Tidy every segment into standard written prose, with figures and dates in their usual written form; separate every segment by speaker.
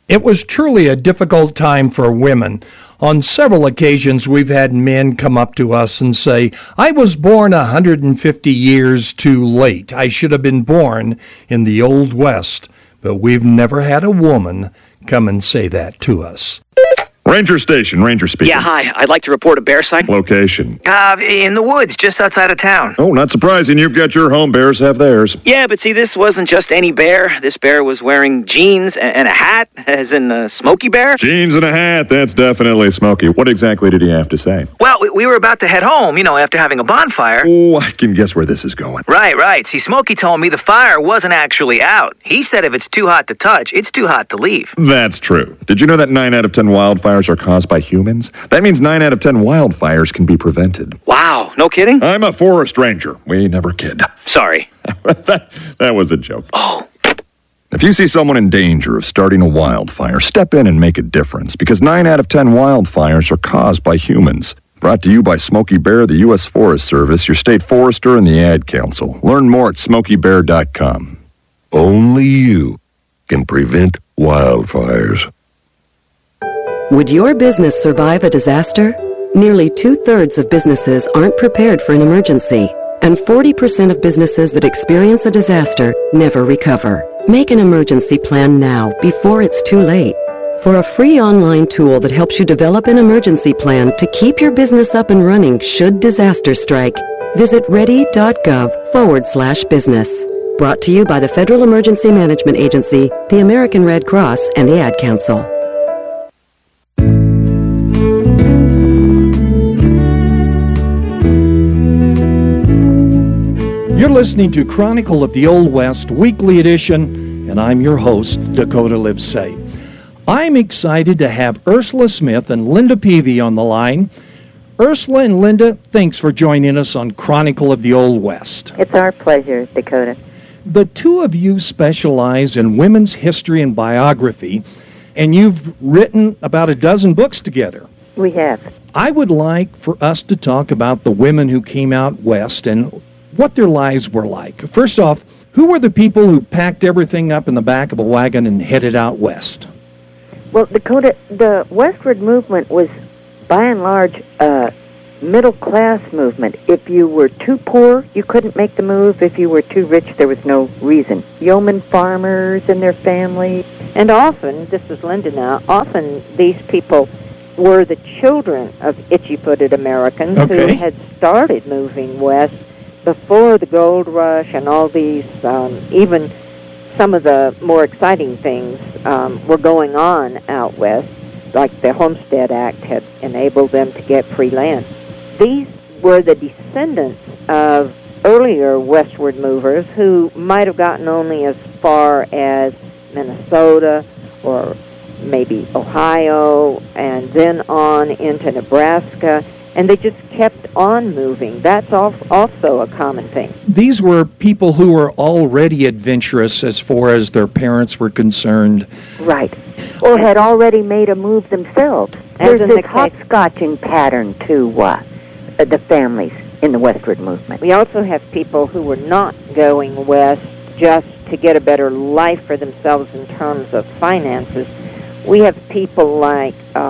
Speaker 1: It was truly a difficult time for women. On several occasions, we've had men come up to us and say, I was born 150 years too late. I should have been born in the Old West. But we've never had a woman come and say that to us.
Speaker 2: Ranger Station, Ranger speaking.
Speaker 3: Yeah, hi. I'd like to report a bear sighting.
Speaker 2: Location.
Speaker 3: In the woods, just outside of town.
Speaker 2: Oh, not surprising. You've got your home. Bears have theirs.
Speaker 3: Yeah, but see, this wasn't just any bear. This bear was wearing jeans and a hat, as in a Smokey Bear.
Speaker 2: Jeans and a hat. That's definitely Smokey. What exactly did he have to say?
Speaker 3: Well, we were about to head home, after having a bonfire.
Speaker 2: Oh, I can guess where this is going.
Speaker 3: Right. See, Smokey told me the fire wasn't actually out. He said if it's too hot to touch, it's too hot to leave.
Speaker 2: That's true. Did you know that 9 out of 10 wildfires are caused by humans? That means 9 out of 10 wildfires can be prevented.
Speaker 3: Wow, no kidding?
Speaker 2: I'm a forest ranger. We never kid.
Speaker 3: Sorry.
Speaker 2: that was a joke.
Speaker 3: Oh.
Speaker 2: If you see someone in danger of starting a wildfire, step in and make a difference, because 9 out of 10 wildfires are caused by humans. Brought to you by Smokey Bear, the U.S. Forest Service, your state forester, and the Ad Council. Learn more at SmokeyBear.com.
Speaker 4: Only you can prevent wildfires.
Speaker 5: Would your business survive a disaster? Nearly 2/3 of businesses aren't prepared for an emergency, and 40% of businesses that experience a disaster never recover. Make an emergency plan now, before it's too late. For a free online tool that helps you develop an emergency plan to keep your business up and running should disaster strike, visit ready.gov/business. Brought to you by the Federal Emergency Management Agency, the American Red Cross, and the Ad Council.
Speaker 1: You're listening to Chronicle of the Old West, weekly edition, and I'm your host, Dakota Livesay. I'm excited to have Ursula Smith and Linda Peavy on the line. Ursula and Linda, thanks for joining us on Chronicle of the Old West.
Speaker 6: It's our pleasure, Dakota.
Speaker 1: The two of you specialize in women's history and biography, and you've written about a dozen books together.
Speaker 6: We have.
Speaker 1: I would like for us to talk about the women who came out west and what their lives were like. First off, who were the people who packed everything up in the back of a wagon and headed out west?
Speaker 6: Well, Dakota, the westward movement was, by and large, a middle-class movement. If you were too poor, you couldn't make the move. If you were too rich, there was no reason. Yeoman farmers and their families.
Speaker 7: And often, this is Linda now, often these people were the children of itchy-footed Americans who had started moving west before the gold rush and all these, even some of the more exciting things were going on out west, like the Homestead Act had enabled them to get free land. These were the descendants of earlier westward movers who might have gotten only as far as Minnesota or maybe Ohio and then on into Nebraska, and they just kept on moving. That's also a common thing.
Speaker 1: These were people who were already adventurous as far as their parents were concerned.
Speaker 6: Right. Or had already made a move themselves. There's this hopscotching pattern to the families in the westward movement.
Speaker 7: We also have people who were not going west just to get a better life for themselves in terms of finances. We have people like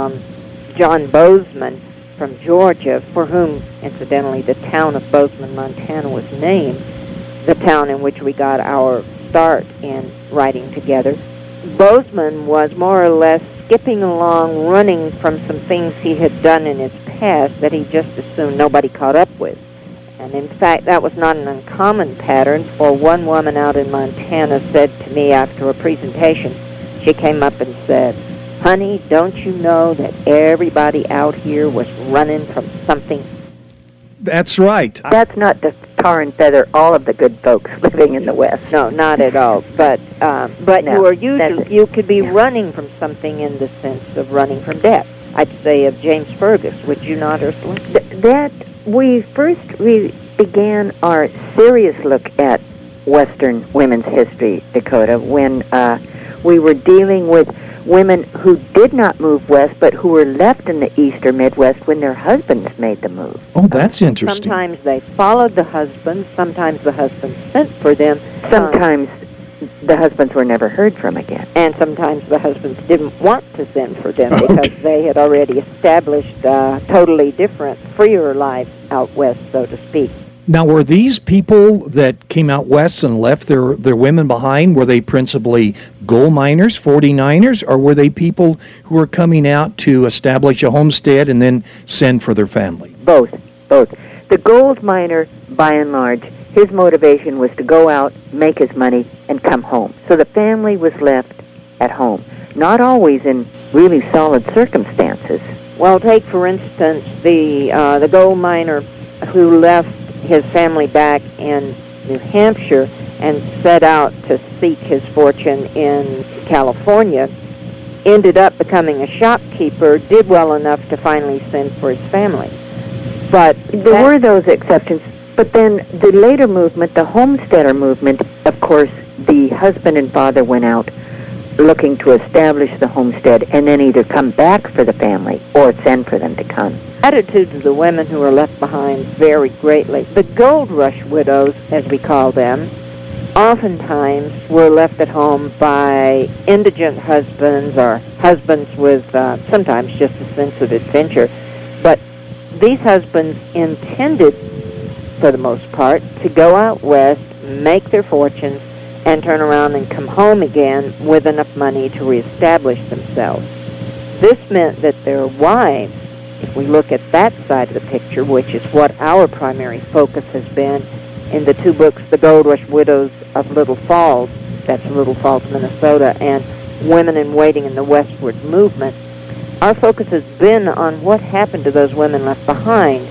Speaker 7: John Bozeman from Georgia, for whom, incidentally, the town of Bozeman, Montana was named, the town in which we got our start in writing together. Bozeman was more or less skipping along, running from some things he had done in his past that he just assumed nobody caught up with. And in fact, that was not an uncommon pattern, for one woman out in Montana said to me after a presentation, she came up and said, "Honey, don't you know that everybody out here was running from something?"
Speaker 1: That's right.
Speaker 6: That's not the tar and feather all of the good folks living in the West.
Speaker 7: No, not at all. But no, you are usually, you could be running from something in the sense of running from death. I'd say of James Fergus, would you not, Ursula?
Speaker 6: That we first began our serious look at Western women's history, Dakota, when we were dealing with women who did not move west, but who were left in the East or Midwest when their husbands made the move.
Speaker 1: Oh, that's interesting.
Speaker 7: Sometimes they followed the husbands. Sometimes the husbands sent for them.
Speaker 6: Sometimes the husbands were never heard from again.
Speaker 7: And sometimes the husbands didn't want to send for them because they had already established totally different, freer lives out west, so to speak.
Speaker 1: Now, were these people that came out west and left their women behind, were they principally gold miners, 49ers, or were they people who were coming out to establish a homestead and then send for their family?
Speaker 6: Both. The gold miner, by and large, his motivation was to go out, make his money, and come home. So the family was left at home, not always in really solid circumstances.
Speaker 7: Well, take, for instance, the gold miner who left his family back in New Hampshire and set out to seek his fortune in California, ended up becoming a shopkeeper, did well enough to finally send for his family. But
Speaker 6: there were those exceptions. But then the later movement, the homesteader movement, of course, the husband and father went out looking to establish the homestead and then either come back for the family or send for them to come.
Speaker 7: Attitudes of the women who were left behind varied greatly. The gold rush widows, as we call them, oftentimes were left at home by indigent husbands or husbands with sometimes just a sense of adventure. But these husbands intended, for the most part, to go out west, make their fortunes, and turn around and come home again with enough money to reestablish themselves. This meant that their wives, if we look at that side of the picture, which is what our primary focus has been in the two books, The Gold Rush Widows of Little Falls, that's Little Falls, Minnesota, and Women in Waiting in the Westward Movement, our focus has been on what happened to those women left behind.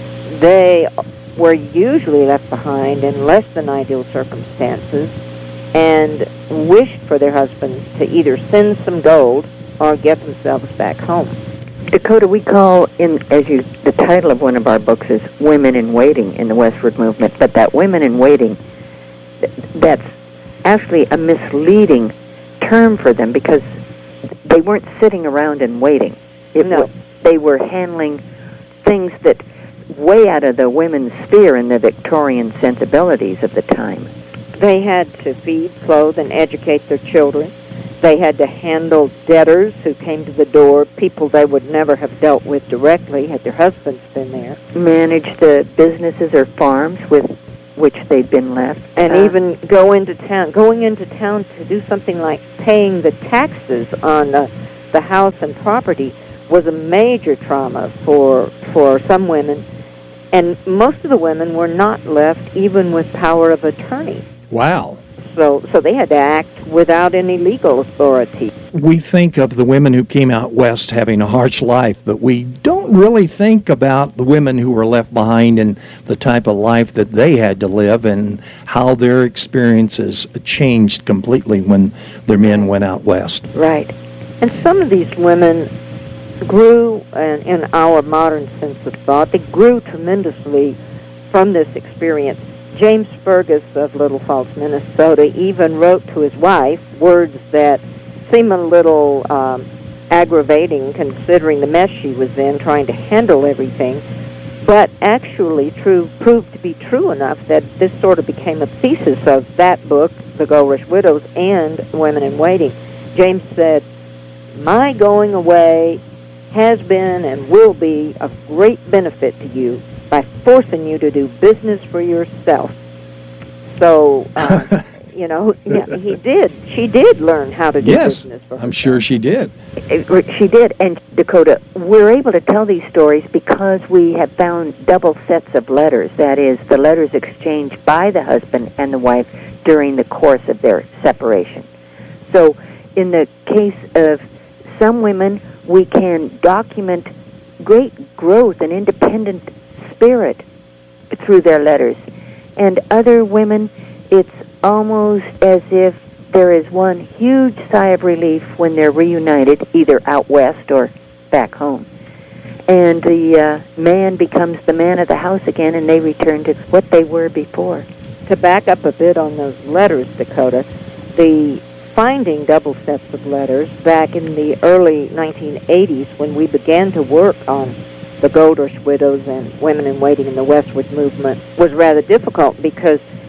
Speaker 7: They were usually left behind in less than ideal circumstances and wished for their husbands to either send some gold or get themselves back home.
Speaker 6: Dakota, we call the title of one of our books is Women in Waiting in the Westward Movement, but that women in waiting, that's actually a misleading term for them because they weren't sitting around and waiting. They were handling things that way out of the women's sphere and the Victorian sensibilities of the time.
Speaker 7: They had to feed, clothe, and educate their children. They had to handle debtors who came to the door, people they would never have dealt with directly had their husbands been there.
Speaker 6: Manage the businesses or farms with which they'd been left.
Speaker 7: And even going into town to do something like paying the taxes on the house and property was a major trauma for some women. And most of the women were not left even with power of attorney.
Speaker 1: Wow.
Speaker 7: So they had to act without any legal authority.
Speaker 1: We think of the women who came out west having a harsh life, but we don't really think about the women who were left behind and the type of life that they had to live and how their experiences changed completely when their men went out west.
Speaker 7: Right. And some of these women grew, in our modern sense of thought, they grew tremendously from this experience. James Fergus of Little Falls, Minnesota, even wrote to his wife words that seem a little aggravating considering the mess she was in trying to handle everything, but actually proved to be true enough that this sort of became a thesis of that book, The Gold Rush Widows, and Women in Waiting. James said, "My going away has been and will be of great benefit to you by forcing you to do business for yourself." So, he did. She did learn how to do business for herself.
Speaker 1: I'm sure she did.
Speaker 6: She did. And, Dakota, we're able to tell these stories because we have found double sets of letters. That is, the letters exchanged by the husband and the wife during the course of their separation. So, in the case of some women, we can document great growth and independent spirit through their letters. And other women, it's almost as if there is one huge sigh of relief when they're reunited, either out west or back home. And the man becomes the man of the house again, and they return to what they were before.
Speaker 7: To back up a bit on those letters, Dakota, the finding double sets of letters back in the early 1980s when we began to work on the Gold Rush Widows and Women in Waiting in the Westward Movement was rather difficult because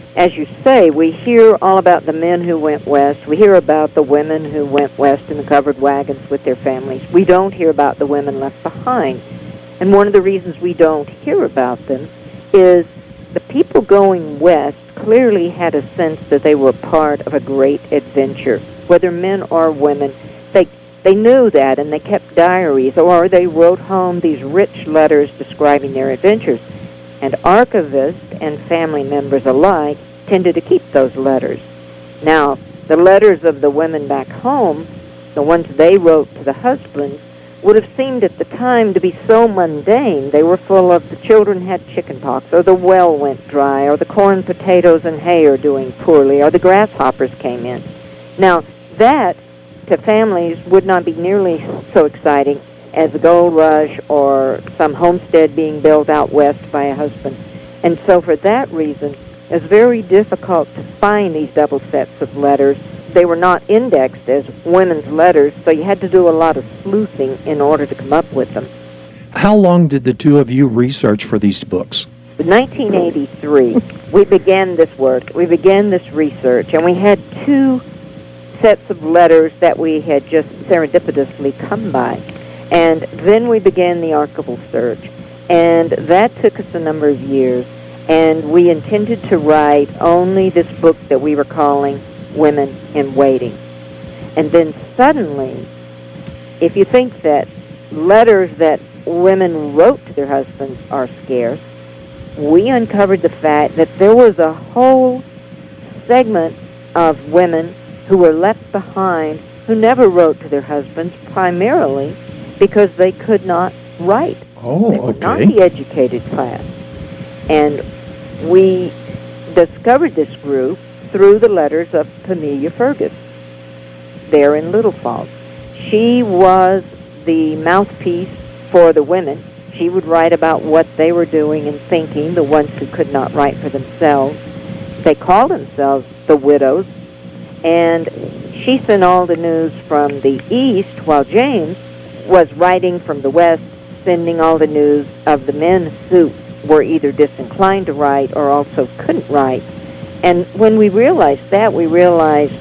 Speaker 7: as you say, we hear all about the men who went west. We hear about the women who went west in the covered wagons with their families. We don't hear about the women left behind. And one of the reasons we don't hear about them is the people going west clearly had a sense that they were part of a great adventure. Whether men or women, they knew that, and they kept diaries, or they wrote home these rich letters describing their adventures. And archivists and family members alike tended to keep those letters. Now, the letters of the women back home, the ones they wrote to the husbands, would have seemed at the time to be so mundane. They were full of the children had chicken pox, or the well went dry, or the corn, potatoes, and hay are doing poorly, or the grasshoppers came in. Now, that, to families, would not be nearly so exciting as the gold rush or some homestead being built out west by a husband. And so for that reason, it's very difficult to find these double sets of letters. They were not indexed as women's letters, so you had to do a lot of sleuthing in order to come up with them.
Speaker 1: How long did the two of you research for these books?
Speaker 7: In 1983, we began this work, we began this research, and we had two sets of letters that we had just serendipitously come by. And then we began the archival search, and that took us a number of years, and we intended to write only this book that we were calling Women in Waiting. And then suddenly, if you think that letters that women wrote to their husbands are scarce, we uncovered the fact that there was a whole segment of women who were left behind who never wrote to their husbands, primarily because they could not write.
Speaker 1: Oh,
Speaker 7: they were
Speaker 1: okay.
Speaker 7: not the educated class. And we discovered this group through the letters of Pamelia Fergus there in Little Falls. She was the mouthpiece for the women. She would write about what they were doing and thinking, the ones who could not write for themselves. They called themselves the widows, and she sent all the news from the east, while James was writing from the west, sending all the news of the men who were either disinclined to write or also couldn't write. And when we realized that, we realized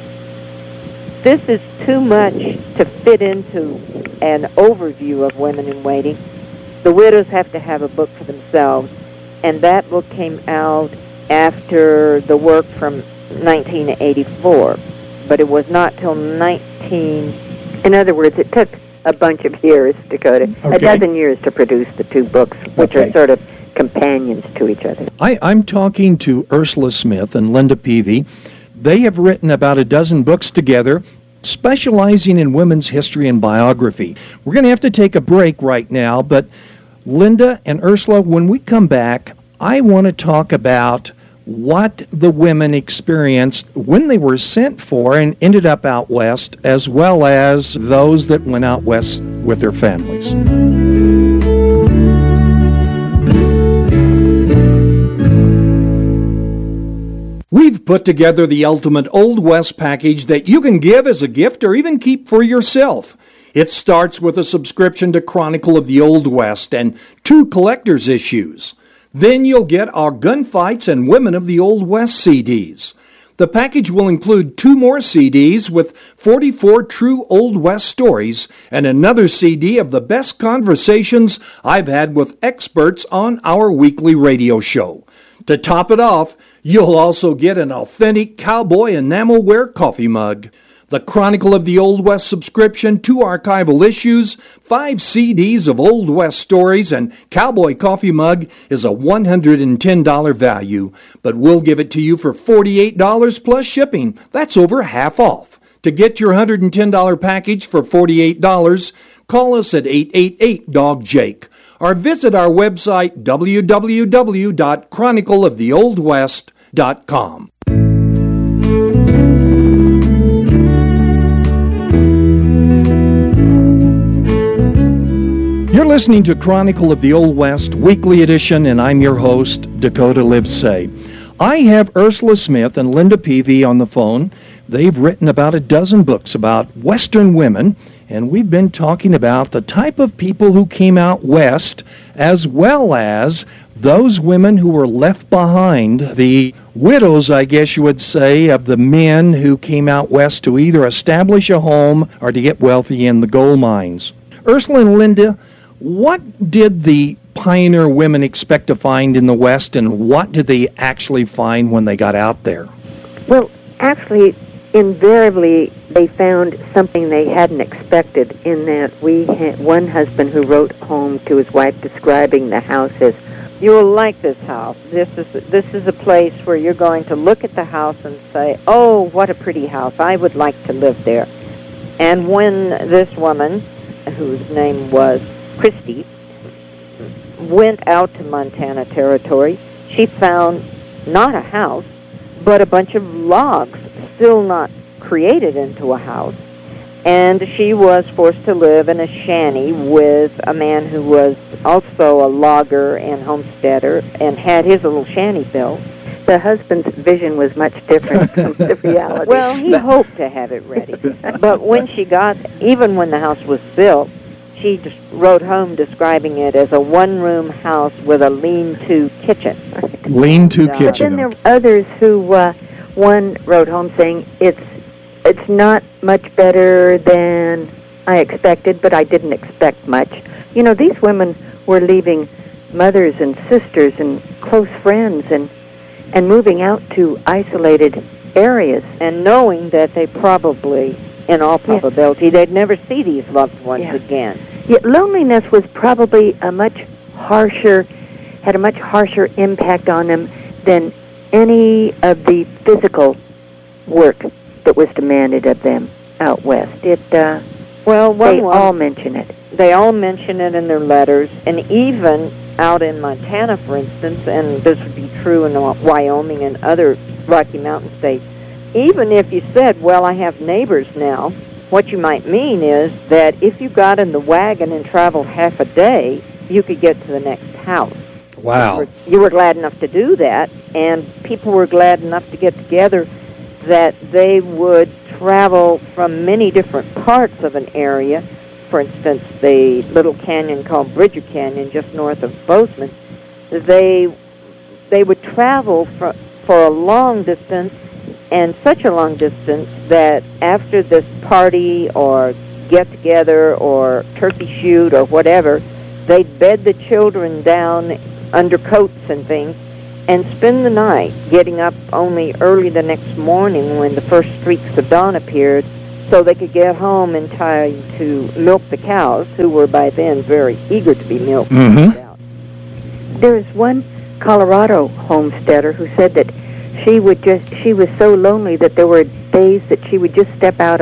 Speaker 7: this is too much to fit into an overview of women in waiting. The widows have to have a book for themselves, and that book came out after the work from 1984, but it was not till
Speaker 6: In other words, it took a bunch of years, Dakota, a dozen years to produce the two books, which are sort of companions to each other.
Speaker 1: I'm talking to Ursula Smith and Linda Peavy. They have written about a dozen books together, specializing in women's history and biography. We're going to have to take a break right now, but Linda and Ursula, when we come back, I want to talk about what the women experienced when they were sent for and ended up out west, as well as those that went out west with their families. We've put together the ultimate Old West package that you can give as a gift or even keep for yourself. It starts with a subscription to Chronicle of the Old West and 2 collector's issues. Then you'll get our Gunfights and Women of the Old West CDs. The package will include 2 more CDs with 44 true Old West stories and another CD of the best conversations I've had with experts on our weekly radio show. To top it off, you'll also get an authentic cowboy enamelware coffee mug. The Chronicle of the Old West subscription, 2 archival issues, 5 CDs of Old West stories, and cowboy coffee mug is a $110 value, but we'll give it to you for $48 plus shipping. That's over half off. To get your $110 package for $48, call us at 888-DOG-JAKE or visit our website www.chronicleoftheoldwest.com. You're listening to Chronicle of the Old West Weekly Edition, and I'm your host, Dakota Livesay. I have Ursula Smith and Linda Peavy on the phone. They've written about a dozen books about Western women, and we've been talking about the type of people who came out west, as well as those women who were left behind, the widows, I guess you would say, of the men who came out west to either establish a home or to get wealthy in the gold mines. Ursula and Linda, what did the pioneer women expect to find in the West, and what did they actually find when they got out there?
Speaker 6: Well, actually, invariably, they found something they hadn't expected, in that we had one husband who wrote home to his wife describing the house as,
Speaker 7: "You will like this house. This is a place where you're going to look at the house and say, oh, what a pretty house. I would like to live there." And when this woman, whose name was Christie, went out to Montana Territory, she found not a house, but a bunch of logs, still not created into a house. And she was forced to live in a shanty with a man who was also a logger and homesteader and had his little shanty built.
Speaker 6: the husband's vision was much different from the reality.
Speaker 7: Well, he hoped to have it ready. But when she got, even when the house was built, she just wrote home describing it as a one-room house with a lean-to kitchen.
Speaker 1: Lean-to
Speaker 6: But
Speaker 1: kitchen.
Speaker 6: then there were others who, one wrote home saying, it's not much better than I expected, but I didn't expect much. You know, these women were leaving mothers and sisters and close friends and moving out to isolated areas.
Speaker 7: And knowing that they probably, in all probability, they'd never see these loved ones again.
Speaker 6: Yet loneliness was probably had a much harsher impact on them than any of the physical work that was demanded of them out west.
Speaker 7: Well,
Speaker 6: they all mention it.
Speaker 7: They all mention it in their letters, and even out in Montana, for instance, and this would be true in Wyoming and other Rocky Mountain states, even if you said, well, I have neighbors now, what you might mean is that if you got in the wagon and traveled half a day, you could get to the next house.
Speaker 1: Wow.
Speaker 7: You were glad enough to do that, and people were glad enough to get together that they would travel from many different parts of an area. For instance, the little canyon called Bridger Canyon, just north of Bozeman, they would travel for a long distance, and such a long distance that after this party or get-together or turkey shoot or whatever, they'd bed the children down under coats and things and spend the night, getting up only early the next morning when the first streaks of dawn appeared, so they could get home in time to milk the cows, who were by then very eager to be milked.
Speaker 1: Mm-hmm.
Speaker 6: There was one Colorado homesteader who said that she was so lonely that there were days that she would just step out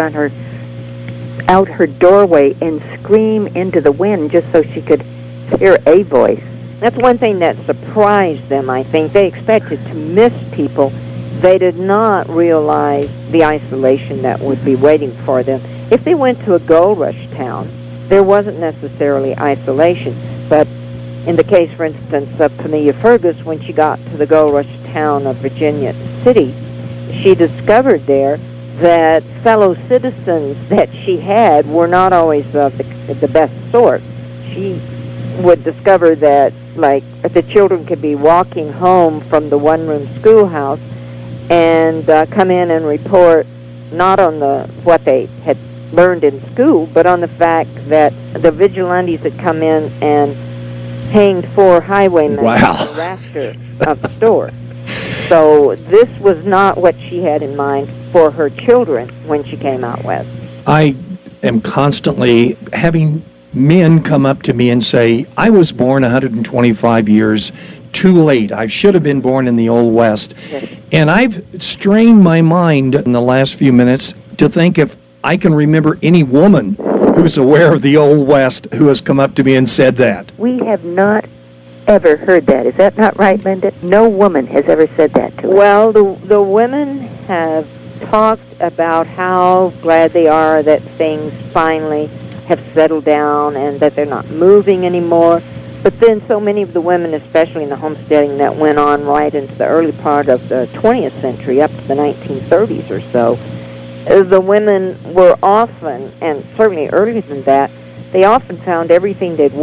Speaker 6: her doorway and scream into the wind just so she could hear a voice.
Speaker 7: That's one thing that surprised them, I think. They expected to miss people. They did not realize the isolation that would be waiting for them. If they went to a gold rush town, there wasn't necessarily isolation. But in the case, for instance, of Pamelia Fergus, when she got to the gold rush town of Virginia City, she discovered there that fellow citizens that she had were not always of the best sort. She would discover that, like, the children could be walking home from the one-room schoolhouse and come in and report not on what they had learned in school, but on the fact that the vigilantes had come in and hanged 4 highwaymen on the rafter of the store. So this was not what she had in mind for her children when she came out west.
Speaker 1: I am constantly having men come up to me and say, I was born 125 years too late. I should have been born in the Old West.
Speaker 6: Yes.
Speaker 1: And I've strained my mind in the last few minutes to think if I can remember any woman who's aware of the Old West who has come up to me and said that.
Speaker 6: We have not ever heard that. Is that not right, Linda? No woman has ever said that to us.
Speaker 7: Well, the women have talked about how glad they are that things finally have settled down and that they're not moving anymore. But then so many of the women, especially in the homesteading that went on right into the early part of the 20th century, up to the 1930s or so, the women were often, and certainly earlier than that, they often found everything they'd worked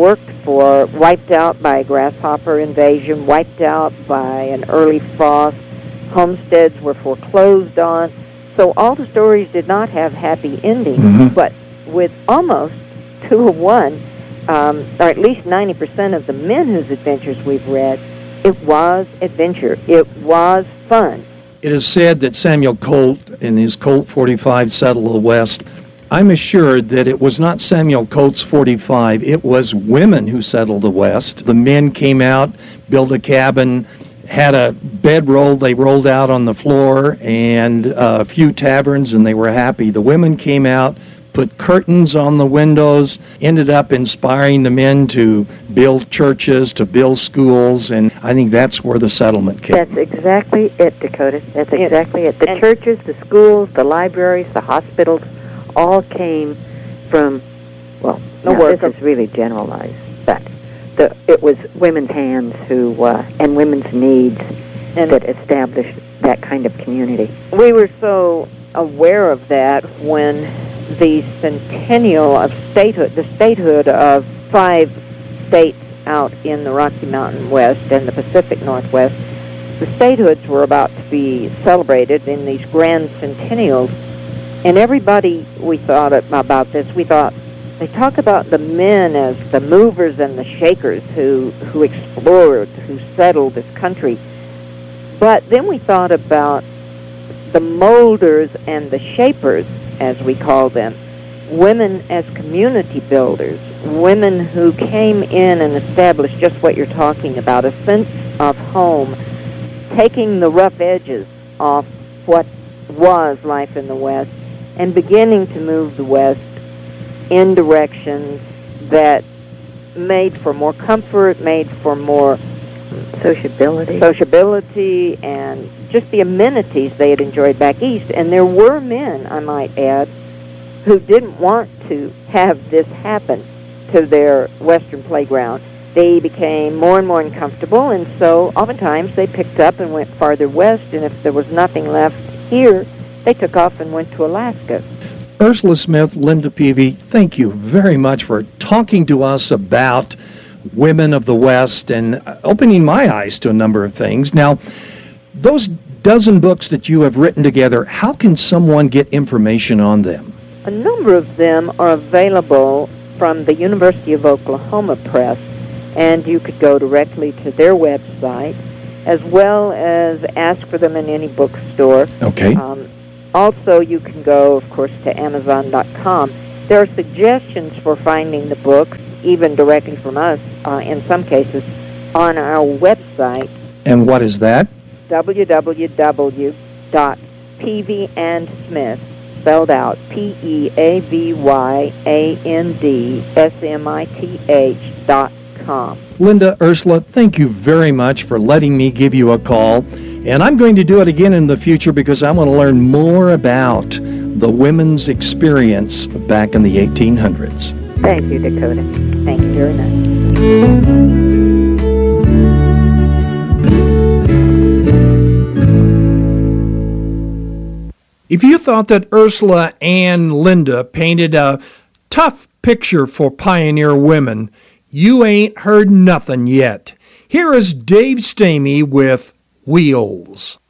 Speaker 7: wiped out by a grasshopper invasion, wiped out by an early frost. Homesteads were foreclosed on. So all the stories did not have happy endings, but with almost 2 to 1, or at least 90% of the men whose adventures we've read, it was adventure. It was fun.
Speaker 1: It is said that Samuel Colt, in his Colt 45, settled the West. I'm assured that it was not Samuel Colt's 45. It was women who settled the West. The men came out, built a cabin, had a bedroll they rolled out on the floor, and a few taverns, and they were happy. The women came out, put curtains on the windows, ended up inspiring the men to build churches, to build schools, and I think that's where the settlement came.
Speaker 6: That's exactly it, Dakota. That's exactly it. The churches, the schools, the libraries, the hospitals, all came from, well, this is really generalized, but it was women's hands and women's needs that established that kind of community.
Speaker 7: We were so aware of that when the centennial of statehood, the statehood of 5 states out in the Rocky Mountain West and the Pacific Northwest, the statehoods were about to be celebrated in these grand centennials. And everybody, we thought about this, we thought, they talk about the men as the movers and the shakers who explored, who settled this country. But then we thought about the molders and the shapers, as we call them, women as community builders, women who came in and established just what you're talking about, a sense of home, taking the rough edges off what was life in the West and beginning to move the West in directions that made for more comfort, made for more sociability, and just the amenities they had enjoyed back east. And there were men, I might add, who didn't want to have this happen to their Western playground. They became more and more uncomfortable, and so oftentimes they picked up and went farther west, and if there was nothing left here, they took off and went to Alaska.
Speaker 1: Ursula Smith, Linda Peavy, thank you very much for talking to us about women of the West and opening my eyes to a number of things. Now, those dozen books that you have written together, how can someone get information on them?
Speaker 7: A number of them are available from the University of Oklahoma Press, and you could go directly to their website, as well as ask for them in any bookstore.
Speaker 1: Okay.
Speaker 7: Also, you can go, of course, to Amazon.com. There are suggestions for finding the books, even directly from us, in some cases, on our website.
Speaker 1: And what is that?
Speaker 7: www.peavyandsmith, spelled out PEAVYANDSMITH.com.
Speaker 1: Linda, Ursula, thank you very much for letting me give you a call. And I'm going to do it again in the future because I want to learn more about the women's experience back in the 1800s.
Speaker 6: Thank you, Dakota.
Speaker 7: Thank you very much.
Speaker 1: If you thought that Ursula and Linda painted a tough picture for pioneer women, you ain't heard nothing yet. Here is Dave Stamey with Wheels.